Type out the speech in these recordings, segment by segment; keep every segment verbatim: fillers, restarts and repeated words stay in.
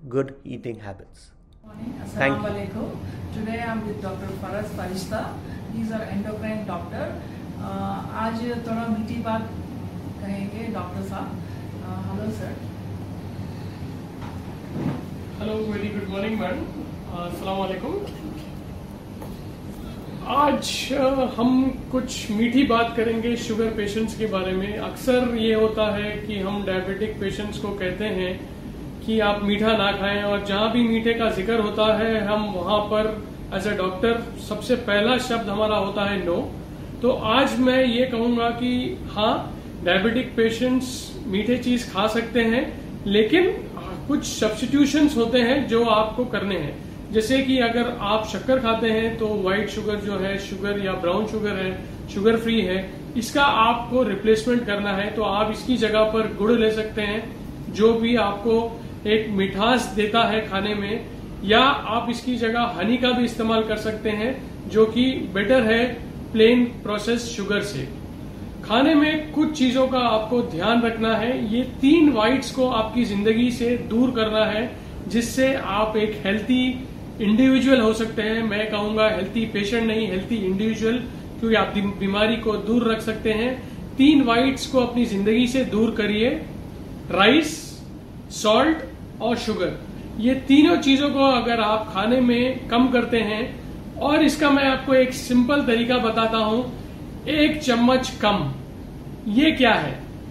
good eating habits. Morning. Thank Assalamu alaikum. Today I am with Doctor Faraz Farishta. He is our endocrine doctor. Uh, आज थोड़ा मीठी बात कहेंगे doctor साहब. Hello sir. Hello, very good morning madam. अस्सलाम वालेकुम. आज हम कुछ मीठी बात करेंगे शुगर पेशेंट्स के बारे में. अक्सर ये होता है कि हम डायबिटिक पेशेंट्स को कहते हैं कि आप मीठा ना खाएं, और जहां भी मीठे का जिक्र होता है हम वहां पर एज अ डॉक्टर सबसे पहला शब्द हमारा होता है नो. तो आज मैं ये कहूंगा कि हाँ, डायबिटिक पेशेंट्स मीठे चीज खा सकते हैं, लेकिन कुछ सब्स्टिट्यूशंस होते हैं जो आपको करने हैं. जैसे कि अगर आप शक्कर खाते हैं तो व्हाइट शुगर जो है, शुगर या ब्राउन शुगर है, शुगर फ्री है, इसका आपको रिप्लेसमेंट करना है. तो आप इसकी जगह पर गुड़ ले सकते हैं, जो भी आपको एक मिठास देता है खाने में, या आप इसकी जगह हनी का भी इस्तेमाल कर सकते हैं, जो कि बेटर है प्लेन प्रोसेस शुगर से. खाने में कुछ चीजों का आपको ध्यान रखना है. ये तीन व्हाइट्स को आपकी जिंदगी से दूर करना है, जिससे आप एक हेल्थी इंडिविजुअल हो सकते हैं. मैं कहूंगा हेल्थी पेशेंट नहीं, हेल्थी इंडिविजुअल, क्योंकि आप बीमारी को दूर रख सकते हैं. तीन व्हाइट्स को अपनी जिंदगी से दूर करिए: राइस, सॉल्ट और शुगर. ये तीनों चीजों को अगर आप खाने में कम करते हैं, और इसका मैं आपको एक सिंपल तरीका बताता हूं. एक चम्मच कम. ये क्या है?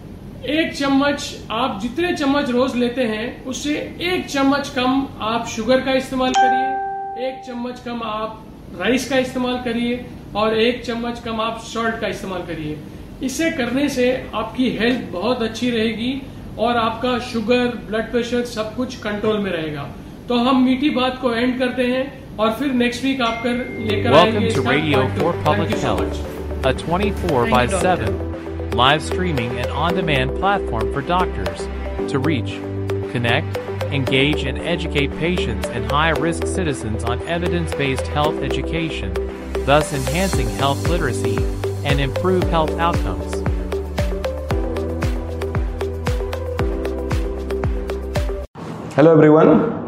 एक चम्मच, आप जितने चम्मच रोज लेते हैं उससे एक चम्मच कम आप शुगर का इस्तेमाल करिए, एक चम्मच कम आप राइस का इस्तेमाल करिए, और एक चम्मच कम आप सॉल्ट का इस्तेमाल करिए. इसे करने से आपकी हेल्थ बहुत अच्छी रहेगी और आपका शुगर, ब्लड प्रेशर सब कुछ कंट्रोल में रहेगा. तो हम मीठी बात को एंड करते हैं और फिर नेक्स्ट वीक आप कर लेकर आएंगे. Welcome to Radio for Public Health, a twenty-four by seven live streaming and on-demand platform for doctors to reach, connect, engage, and educate patients and high-risk citizens on evidence-based health education, thus enhancing health literacy and improve health outcomes. Hello everyone,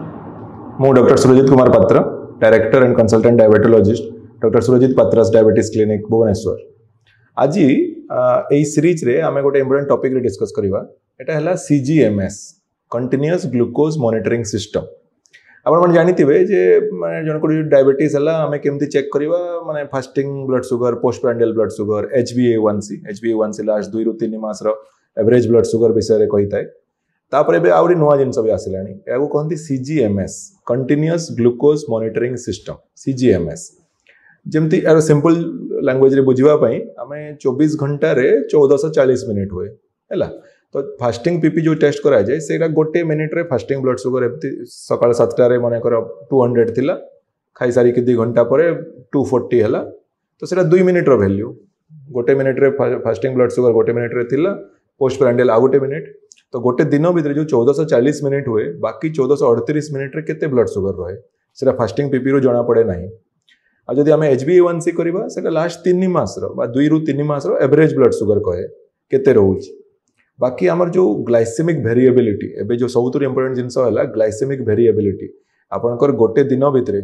ମୁଁ doctor Surjit Kumar पात्र, director and consultant diabetologist, doctor Surjit पात्रास diabetes clinic Bhubaneswar. आज यही series रे आम गोटे important topic रे discuss करवा. एटा हला सीजीएमएस, कंटीन्यूअस ग्लूकोज मॉनिटरिंग सिस्टम. आपण मन जानिथिबे जे माने जन को डायबिटीज हला आमे केमती चेक करवा, माने fasting blood sugar, postprandial blood sugar, HbA one सी एचबीए वन सी लास्ट दुई रु तीन मास रो एवरेज ब्लड शुगर विषय रे कहिताय. तापर एबे आउरी नुवा जिनस भी आसिलानी. याको कहंती सीजीएमएस, कंटीन्यूअस ग्लूकोज मॉनिटरिंग सिस्टम, सीजीएमएस. जमती यार सिंपल लैंग्वेज रे बुझिबा पई आमे चौबीस घंटा रे चौदह सौ चालीस मिनिट हुए हैला. तो फास्टिंग पीपी जो टेस्ट करा जाए सेटा गोटे मिनिट रे फास्टिंग ब्लड शुगर एमती सकाळ सातटा रे माने कर दो सौ थिला, खाई सारी कि दो घंटा परे दो सौ चालीस हैला. तो सेटा दो मिनिट रो वैल्यू. गोटे मिनिट रे फास्टिंग ब्लड शुगर गोटे मिनिट रे थिला, पोस्ट प्रांडियल आ गोटे मिनिट. तो गोटे दिन भीतर जो चौदह सौ चालीस मिनिट हुए, बाकी चौदह सौ अड़तीस मिनिट रे केते ब्लड शुगर रहे सेटा फास्टिंग पीपी रो जणा पड़े नाही. आ जदि आमे एचबीए वन सी करबा सेटा लास्ट तीन मास रो बा दुई रु तीन मास रो एवरेज ब्लड शुगर कहे केते रहउची. बाकी हमर जो ग्लाइसेमिक वेरिएबिलिटी, एबे जो सबुतु इंपोर्टेंट जिंस होला ग्लाइसेमिक वेरिएबिलिटी. आपनकर गोटे दिन भीतर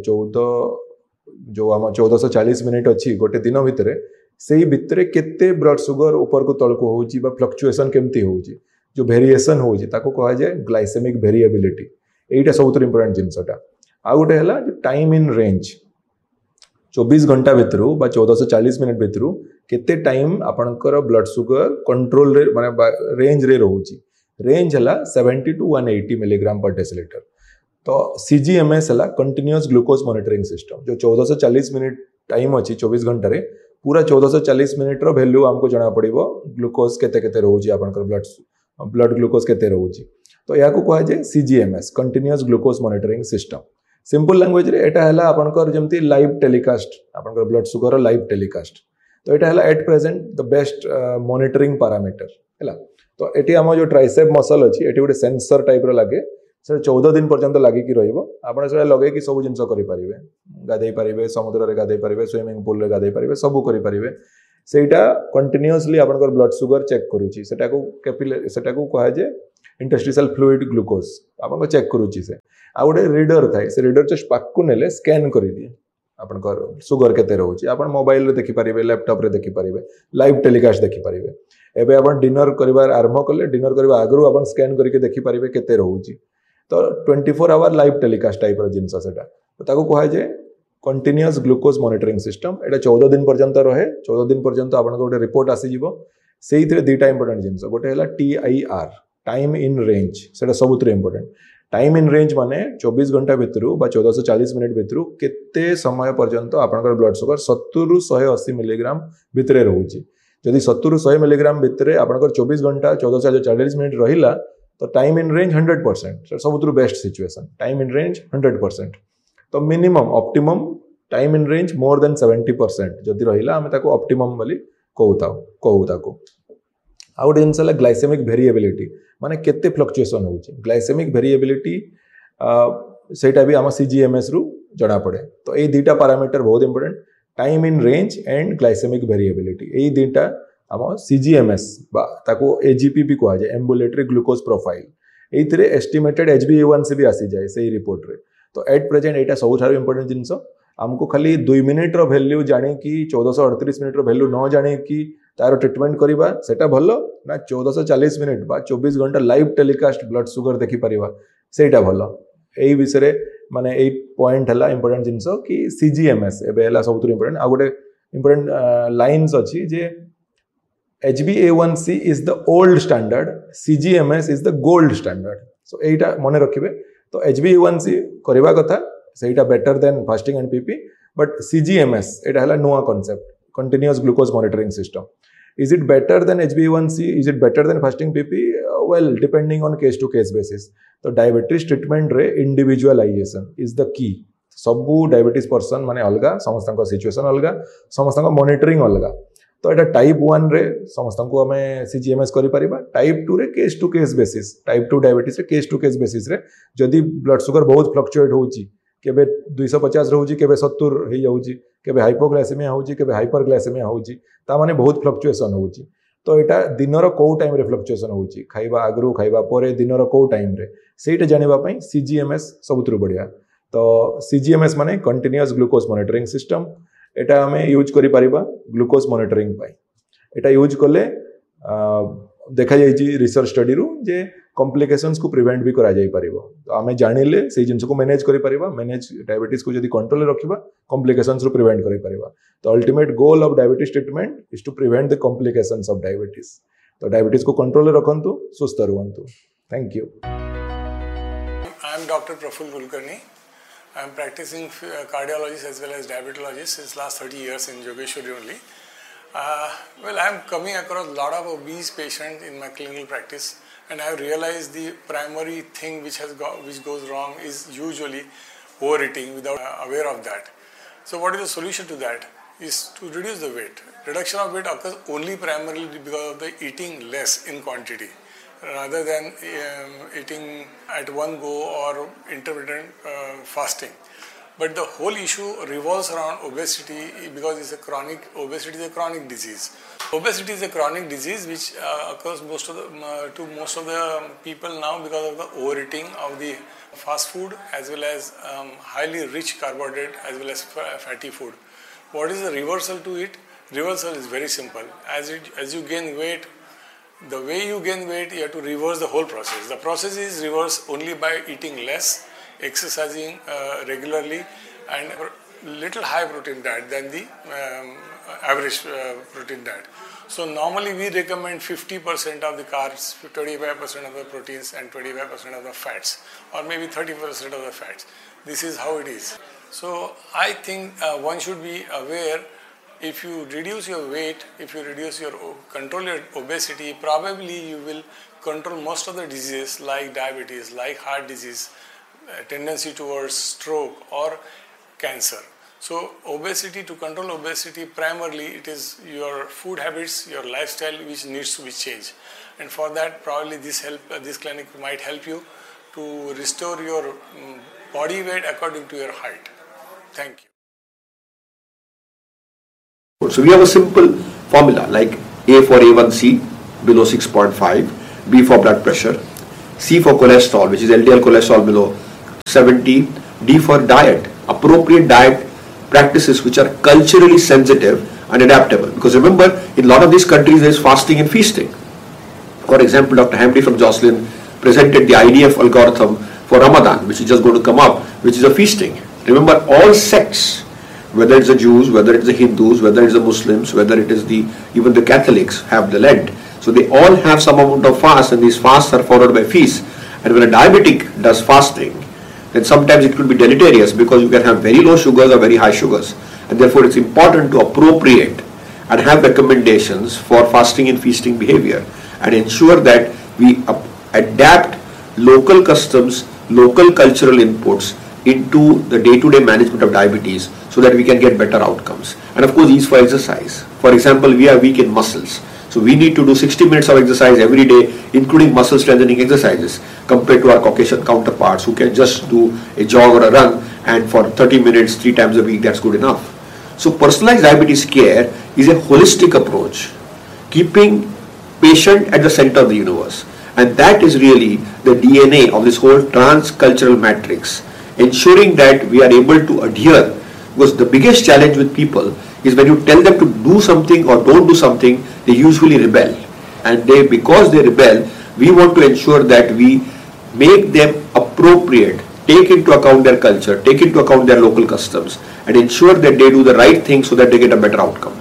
चौदह जो हम चौदह सौ चालीस मिनिट अछि गोटे दिन भीतर, सेही भीतर केते ब्लड शुगर ऊपर को तळ को होउची बा फ्लक्चुएशन केमती होउची, जो वेरिएशन होउची ताको कहा जाय ग्लाइसेमिक वेरिएबिलिटी. एटा सबुतु इंपोर्टेंट जिंसटा. आ गोटे हला टाइम इन रेंज. चौबीस घंटा भीतर बा चौदह सौ चालीस मिनिट भीतर केते टाइम आपनकर ब्लड शुगर कंट्रोल रे माने रेंज रे रहउची. रेंज हला सत्तर टू एक सौ अस्सी मिलीग्राम पर डेसिलीटर. तो सीजीएमएस हला कंटीन्यूअस ग्लूकोज मॉनिटरिंग सिस्टम. जो चौदह सौ चालीस मिनिट टाइम अछि चौबीस घंटा रे, पूरा चौदह सौ चालीस मिनिट रो वैल्यू हमको जणा पड़िबो ग्लूकोज केते केते रहउची, आपनकर ब्लड ब्लड ग्लूकोज केते रहउची. तो याको कहा जाय सीजीएमएस, continuous glucose monitoring system. Simple language रे एटा हला आपनकर जेमती लाइव टेलीकास्ट, आपनकर ब्लड शुगर लाइव टेलीकास्ट. तो एटा हला at present the best monitoring parameter हैला. तो एटी हम जो ट्राइसेप मसल अछि एटी गोटे सेंसर टाइप रो लागे, से चौदह दिन पर्यंत लागी कि रहिबो. आपण से लगे कि सब जिंस करि परिबे, गाधै परिबे, समुद्र रे गाधै परिबे, स्विमिंग पूल रे गाधै परिबे, सब करि परिबे. सेटा कंटीन्यूअसली आपनकर ब्लड शुगर चेक करूची. सेटा को कैपिलरी, सेटा को कहा जे इंटरस्टिशियल फ्लूइड ग्लूकोज आपन चेक करूची से आ गोटे रीडर थाए से रीडर जस्ट पाकू नेले स्कैन कर दिए आपनकर सुगर केते रहउची आपन मोबाइल रे देखि परिबे लैपटॉप रे देखि परिबे लाइव टेलीकास्ट देखि परिबे एबे आपन डिनर करिवार आरंभ करले डिनर करबा आगरु आपन स्कैन करके देखि परिबे केते रहउची तो twenty four hour live telecast type रो जिंस सेटा तो ताको कहा जे कंटीन्यूअस ग्लूकोज मॉनिटरिंग सिस्टम एटा चौदह दिन पर्यंत रहे चौदह दिन पर्यंत आपन गोटे रिपोर्ट आसी जिवो सेही थरे दुईटा इंपोर्टेंट जिंस गोटे हला T I R time in range सेटा सबुत इंपोर्टेंट टाइम इन रेंज माने चौबीस घंटा भितरु बा चौदह सौ चालीस मिनिट भितरु केते समय पर्यंत आपनकर ब्लड शुगर सत्तर रु एक सौ अस्सी मिलीग्राम भितरे रहउची जदि सत्तर रु सौ मिलीग्राम भितरे आपनकर चौबीस घंटा चौदह सौ चालीस मिनिट रहिला तो time in range hundred percent सबुत best situation time in range hundred percent तो minimum optimum time in range more than seventy percent जदि रहिला हमें ताको ऑप्टिमम बोली कहूता कहू ताको आ गोटे जिनस है ग्लाइसेमिक वेरिएबिलिटी माने केते फ्लक्चुएशन होउची ग्लाइसेमिक वेरिएबिलिटी सेटा भी आम सीजीएमएस रु जणा पड़े तो ये दुईटा पैरामीटर बहुत important time in range and glycaemic variability ये दुईटा आम सीजीएमएस बा ताको एजीपी भी कहा जाए एम्बुलेटरी ग्लूकोज प्रोफाइल एइथिरे एस्टिमेटेड एचबीएवन भी आसी जाए सही रिपोर्ट रे तो एट प्रेजेंट एटा सबुठारु इंपोर्टेंट जिनस आमको खाली दुई मिनिट रो वैल्यू जाने कि चौदह सौ अड़तीस मिनिट रो वैल्यू न जाने कि तार ट्रिटमेंट करवा सेटा भलो ना चौदह सौ चालीस मिनिट बा चौबीस घंटा लाइव टेलीकास्ट ब्लड शुगर देखि परिवा सेटा भलो एई विषय माने एई पॉइंट हला इंपोर्टेंट जिंस कि सीजीएमएस एबे हला सबुत इंपोर्टेंट आ गोटे इंपोर्टेंट लाइन्स अछि जे H b A one C is the old standard C G M S is the gold standard so एटा मने रखिबे तो H b A one C करबा कथा सेटा better than fasting and PP but C G M S एटा हला नुवा concept continuous glucose monitoring system is it better than H b A one C is it better than fasting P P uh, well depending on case to case basis तो diabetes treatment रे individualisation is the key सबू diabetes person माने अलगा समस्त situation अलगा समस्त monitoring अलगा तो एटा टाइप वन रे समस्त को हमें सीजीएमएस करि परिबा टाइप टू रे case to case basis type two diabetes रे केस टू केस बेसिस रे जदि ब्लड शुगर बहुत फ्लक्चुएट होउची केबे दो सौ पचास रहउची केबे सत्तर हे जाउची केबे हाइपोग्लाइसेमिया होउची केबे हाइपरग्लाइसेमिया होउची ता माने बहुत फ्लक्चुएशन होउची तो एटा दिनर को टाइम रे फ्लक्चुएशन होउची खाइबा आगरु खाइबा परे दिनर को टाइम रे सेटा जानिबा पई सीजीएमएस सबुतरु बढ़िया तो सीजीएमएस माने कंटीन्यूअस ग्लूकोज मॉनिटरिंग सिस्टम एटा हमें यूज करि परिबा ग्लूकोज मॉनिटरिंग पाई एटा यूज करले देखा जाइछि रिसर्च स्टडी रु जे कॉम्प्लिकेशंस को प्रिवेंट भी करा जाई परिबो तो हमें जानिले से जिंस को मैनेज करि परिबा मैनेज डायबिटीज को जदी कंट्रोल रखिबा कॉम्प्लिकेशंस रु प्रिवेंट करि परिबा तो ultimate goal of diabetes treatment is to prevent the complications of diabetes तो डायबिटीज को control रखंतु सुस्थ रहंतु thank you I am doctor Praful Kulkarni I am practicing cardiologist as well as diabetologist since last thirty years in Yogeshwari only. Uh, well, I am coming across a lot of obese patients in my clinical practice, and I have realized the primary thing which has go, which goes wrong is usually overeating without uh, aware of that. So, what is the solution to that? Is to reduce the weight. Reduction of weight occurs only primarily because of the eating less in quantity, rather than um, eating at one go or intermittent uh, fasting. But the whole issue revolves around obesity because it's a chronic, obesity is a chronic disease. Obesity is a chronic disease which uh, occurs most of the, uh, to most of the people now because of the overeating of the fast food as well as um, highly rich carbohydrate as well as fatty food. What is the reversal to it? Reversal is very simple. As, it, as you gain weight, the way you gain weight, you have to reverse the whole process. The process is reversed only by eating less, exercising uh, regularly, and little high protein diet than the um, average uh, protein diet. So normally we recommend fifty percent of the carbs, twenty-five percent of the proteins, and twenty-five percent of the fats, or maybe thirty percent of the fats. This is how it is. So I think uh, one should be aware. If you reduce your weight, if you reduce your control your obesity, probably you will control most of the diseases like diabetes, like heart disease, tendency towards stroke or cancer. So obesity, to control obesity, primarily it is your food habits, your lifestyle which needs to be changed. And for that, probably this help, uh, this clinic might help you to restore your um, body weight according to your height. Thank you. So we have a simple formula like A for A one C below six point five, B for blood pressure, C for cholesterol, which is L D L cholesterol below seventy. D for diet, appropriate diet practices which are culturally sensitive and adaptable. Because remember, in a lot of these countries there is fasting and feasting. For example, Doctor Hamdi from Jocelyn presented the I D F algorithm for Ramadan, which is just going to come up, which is a feasting. Remember, all sects, whether it's the Jews, whether it's the Hindus, whether it's the Muslims, whether it is the even the Catholics have the Lent. So they all have some amount of fast, and these fasts are followed by feasts. And when a diabetic does fasting, then sometimes it could be deleterious because you can have very low sugars or very high sugars. And therefore it's important to appropriate and have recommendations for fasting and feasting behavior and ensure that we adapt local customs, local cultural inputs into the day-to-day management of diabetes so that we can get better outcomes. And of course, ease for exercise. For example, we are weak in muscles. So we need to do sixty minutes of exercise every day, including muscle strengthening exercises, compared to our Caucasian counterparts who can just do a jog or a run, and for thirty minutes, three times a week, that's good enough. So personalized diabetes care is a holistic approach, keeping patient at the center of the universe. And that is really the D N A of this whole trans-cultural matrix, ensuring that we are able to adhere. Because the biggest challenge with people is when you tell them to do something or don't do something, they usually rebel. And they, because they rebel, we want to ensure that we make them appropriate, take into account their culture, take into account their local customs, and ensure that they do the right thing so that they get a better outcome.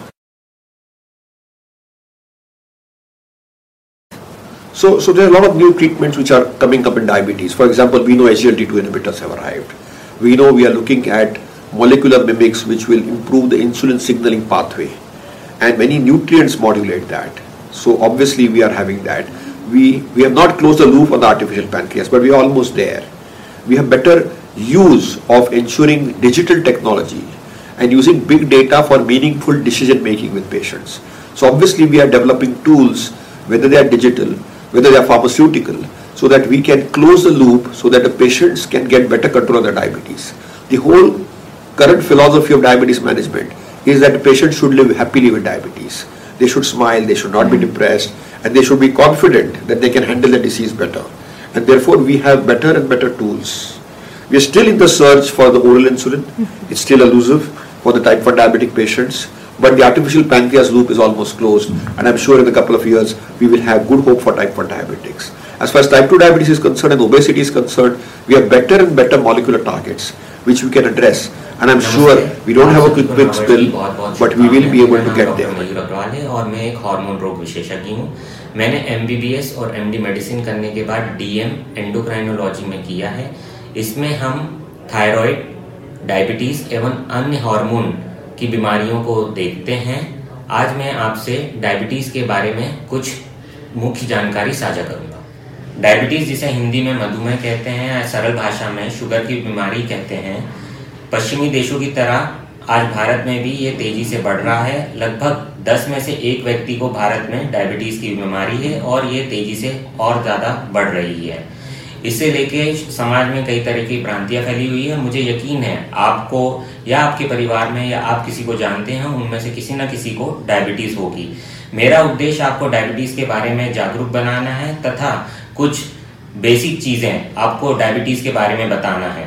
So, so there are a lot of new treatments which are coming up in diabetes. For example, we know S G L T two inhibitors have arrived. We know we are looking at molecular mimics which will improve the insulin signaling pathway, and many nutrients modulate that. So obviously we are having that. We, we have not closed the loop on the artificial pancreas, but we are almost there. We have better use of ensuring digital technology and using big data for meaningful decision making with patients. So obviously we are developing tools, whether they are digital, whether they are pharmaceutical, so that we can close the loop so that the patients can get better control of their diabetes. The whole current philosophy of diabetes management is that the patient should live happily with diabetes. They should smile, they should not be depressed, and they should be confident that they can handle the disease better. And therefore we have better and better tools. We are still in the search for the oral insulin. It's still elusive for the type one diabetic patients, but the artificial pancreas loop is almost closed, and I'm sure in a couple of years we will have good hope for type one diabetics. As far as type two diabetes is concerned and obesity is concerned, we have better and better molecular targets which we can address. And I'm sure we don't have a quick fix pill, but we will be able to get there. और मैं एक hormone रोग विशेषज्ञ हूँ. मैंने M B B S और M D medicine करने के बाद डी एम एंडोक्राइनोलॉजी में किया है. इसमें हम थायराइड, डायबिटीज एवं अन्य हार्मोन की बीमारियों को देखते हैं. आज मैं आपसे डायबिटीज के बारे में कुछ मुख्य जानकारी साझा करूंगा. डायबिटीज, जिसे हिंदी में मधुमेह कहते हैं या सरल भाषा में शुगर की बीमारी कहते हैं, पश्चिमी देशों की तरह आज भारत में भी ये तेजी से बढ़ रहा है. लगभग दस में से एक व्यक्ति को भारत में डायबिटीज की बीमारी है और ये तेजी से और ज़्यादा बढ़ रही है. इससे लेके समाज में कई तरह की भ्रांतियां फैली हुई है. मुझे यकीन है आपको या आपके परिवार में या आप किसी को जानते हैं, उनमें से किसी न किसी को डायबिटीज होगी. मेरा उद्देश्य आपको डायबिटीज के बारे में जागरूक बनाना है तथा कुछ बेसिक चीजें आपको डायबिटीज के बारे में बताना है.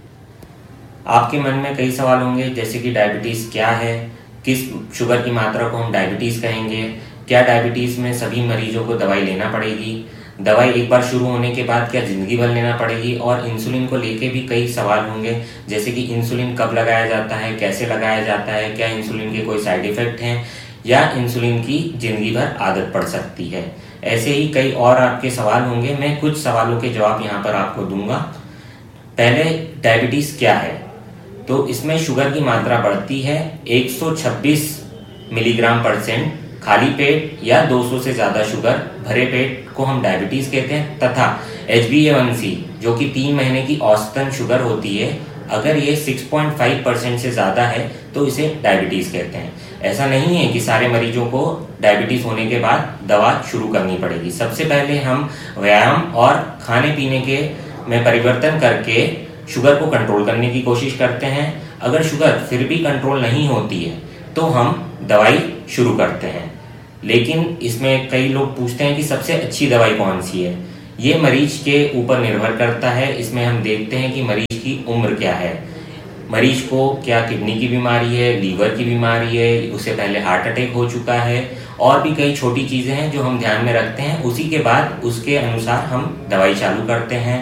आपके मन में कई सवाल होंगे, जैसे कि डायबिटीज क्या है, किस शुगर की मात्रा को हम डायबिटीज कहेंगे, क्या डायबिटीज में सभी मरीजों को दवाई लेना पड़ेगी, दवाई एक बार शुरू होने के बाद क्या जिंदगी भर लेना पड़ेगी, और इंसुलिन को लेके भी कई सवाल होंगे, जैसे कि इंसुलिन कब लगाया जाता है, कैसे लगाया जाता है, क्या इंसुलिन के कोई साइड इफेक्ट हैं या इंसुलिन की जिंदगी भर आदत पड़ सकती है. ऐसे ही कई और आपके सवाल होंगे. मैं कुछ सवालों के जवाब यहाँ पर आपको दूंगा. पहले, डायबिटीज क्या है? तो इसमें शुगर की मात्रा बढ़ती है एक सौ छब्बीस मिलीग्राम परसेंट खाली पेट या दो सौ से ज्यादा शुगर भरे पेट को हम डायबिटीज कहते हैं, तथा एच बी ए वन सी जो कि तीन महीने की औसतन शुगर होती है, अगर ये छह पॉइंट पाँच परसेंट से ज्यादा है तो इसे डायबिटीज कहते हैं. ऐसा नहीं है कि सारे मरीजों को डायबिटीज होने के बाद दवा शुरू करनी पड़ेगी. सबसे पहले हम व्यायाम और खाने पीने के में परिवर्तन करके शुगर को कंट्रोल करने की कोशिश करते हैं. अगर शुगर फिर भी कंट्रोल नहीं होती है तो हम दवाई शुरू करते हैं. लेकिन इसमें कई लोग पूछते हैं कि सबसे अच्छी दवाई कौन सी है. ये मरीज के ऊपर निर्भर करता है। इसमें हम देखते हैं कि मरीज की उम्र क्या है, मरीज को क्या किडनी की बीमारी है, लीवर की बीमारी है, उससे पहले हार्ट अटैक हो चुका है, और भी कई छोटी चीजें हैं जो हम ध्यान में रखते हैं। उसी के बाद उसके अनुसार हम दवाई चालू करते हैं।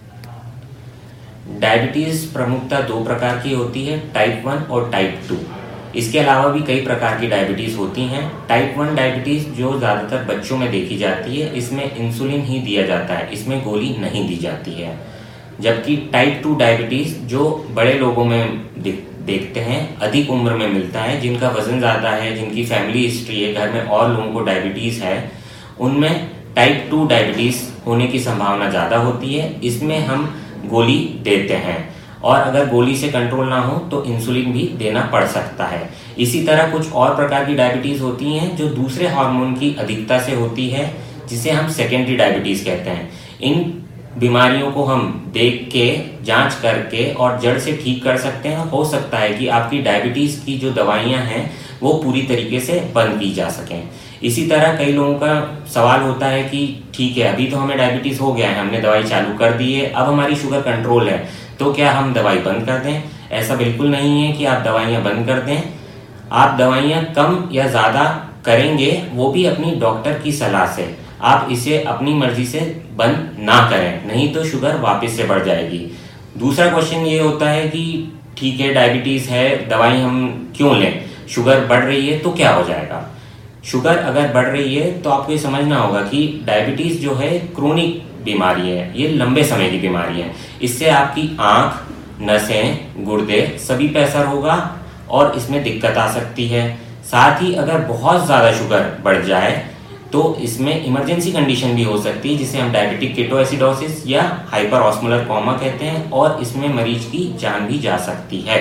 डायबिटीज प्रमुखता दो प्रकार की होती है, टाइप वन और टाइप टू। इसके अलावा भी कई प्रकार की डायबिटीज होती हैं। टाइप वन डायबिटीज जो ज़्यादातर बच्चों में देखी जाती है, इसमें इंसुलिन ही दिया जाता है, इसमें गोली नहीं दी जाती है। जबकि टाइप टू डायबिटीज जो बड़े लोगों में देखते हैं, अधिक उम्र में मिलता है, जिनका वजन ज़्यादा है, जिनकी फैमिली हिस्ट्री है, घर में और लोगों को डायबिटीज़ है, उनमें टाइप टू डायबिटीज़ होने की संभावना ज़्यादा होती है। इसमें हम गोली देते हैं, और अगर गोली से कंट्रोल ना हो तो इंसुलिन भी देना पड़ सकता है। इसी तरह कुछ और प्रकार की डायबिटीज़ होती हैं जो दूसरे हार्मोन की अधिकता से होती है, जिसे हम सेकेंडरी डायबिटीज़ कहते हैं। इन बीमारियों को हम देख के, जांच करके और जड़ से ठीक कर सकते हैं। हो सकता है कि आपकी डायबिटीज़ की जो दवाइयां हैं वो पूरी तरीके से बंद की जा सकें। इसी तरह कई लोगों का सवाल होता है कि ठीक है, अभी तो हमें डायबिटीज़ हो गया है, हमने दवाई चालू कर दी है, अब हमारी शुगर कंट्रोल है, तो क्या हम दवाई बंद कर दें? ऐसा बिल्कुल नहीं है कि आप दवाइयाँ बंद कर दें। आप दवाइयाँ कम या ज़्यादा करेंगे, वो भी अपनी डॉक्टर की सलाह से। आप इसे अपनी मर्जी से बंद ना करें, नहीं तो शुगर वापस से बढ़ जाएगी। दूसरा क्वेश्चन ये होता है कि ठीक है, डायबिटीज़ है, दवाई हम क्यों लें? शुगर बढ़ रही है तो क्या हो जाएगा? शुगर अगर बढ़ रही है तो आपको ये समझना होगा कि डायबिटीज़ जो है क्रोनिक बीमारी है, ये लंबे समय की बीमारी है। इससे आपकी आँख, नसें, गुर्दे सभी पे असर होगा और इसमें दिक्कत आ सकती है। साथ ही अगर बहुत ज़्यादा शुगर बढ़ जाए तो इसमें इमरजेंसी कंडीशन भी हो सकती है, जिसे हम डायबिटिक केटोएसिडोसिस या हाइपर ऑस्मोलर कोमा कहते हैं, और इसमें मरीज की जान भी जा सकती है।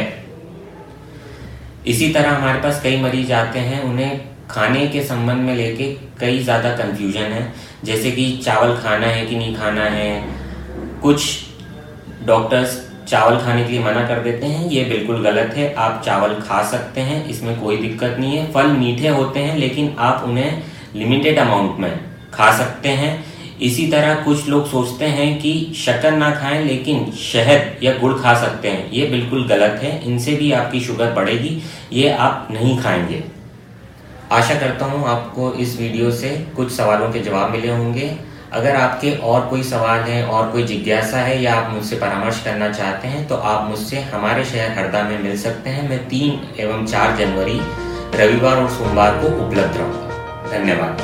इसी तरह हमारे पास कई मरीज आते हैं, उन्हें खाने के संबंध में लेके कई ज़्यादा कंफ्यूजन है, जैसे कि चावल खाना है कि नहीं खाना है। कुछ डॉक्टर्स चावल खाने के लिए मना कर देते हैं, ये बिल्कुल गलत है। आप चावल खा सकते हैं, इसमें कोई दिक्कत नहीं है। फल मीठे होते हैं, लेकिन आप उन्हें लिमिटेड अमाउंट में खा सकते हैं। इसी तरह कुछ लोग सोचते हैं कि शक्कर ना खाएं लेकिन शहद या गुड़ खा सकते हैं, ये बिल्कुल गलत है। इनसे भी आपकी शुगर बढ़ेगी, ये आप नहीं खाएंगे। आशा करता हूँ आपको इस वीडियो से कुछ सवालों के जवाब मिले होंगे। अगर आपके और कोई सवाल है और कोई जिज्ञासा है या आप मुझसे परामर्श करना चाहते हैं तो आप मुझसे हमारे शहर हरदा में मिल सकते हैं। मैं तीन एवं चार जनवरी रविवार और सोमवार को उपलब्ध रहूँगा। धन्यवाद।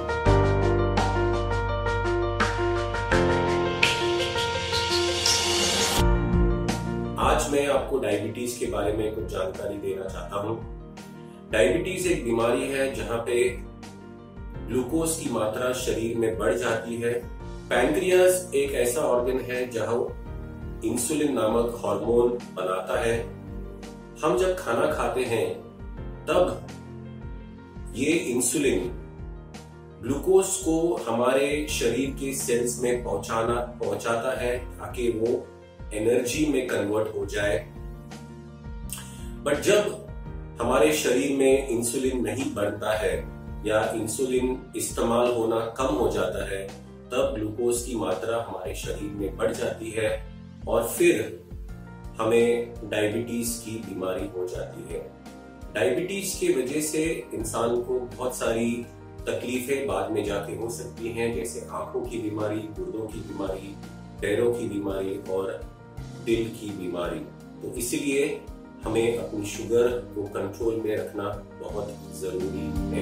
आज मैं आपको डायबिटीज के बारे में कुछ जानकारी देना चाहता हूँ। डायबिटीज एक बीमारी है जहाँ पे ग्लूकोज की मात्रा शरीर में बढ़ जाती है। पैंक्रियास एक ऐसा ऑर्गन है जहाँ इंसुलिन नामक हार्मोन बनाता है। हम जब खाना खाते हैं तब ये इंसुलिन ग्लूकोज को हमारे शरीर के सेल्स में पहुंचाना पहुंचाता है ताकि वो एनर्जी में कन्वर्ट हो जाए। बट जब हमारे शरीर में इंसुलिन नहीं बनता है या इंसुलिन इस्तेमाल होना कम हो जाता है, तब ग्लूकोज की मात्रा हमारे शरीर में बढ़ जाती है और फिर हमें डायबिटीज की बीमारी हो जाती है। डायबिटीज की वजह से इंसान को बहुत सारी तकलीफें बाद में जाके हो सकती हैं, जैसे आंखों की बीमारी, गुर्दों की बीमारी, पैरों की बीमारी और दिल की बीमारी। तो इसलिए हमें अपनी शुगर को कंट्रोल में रखना बहुत जरूरी है।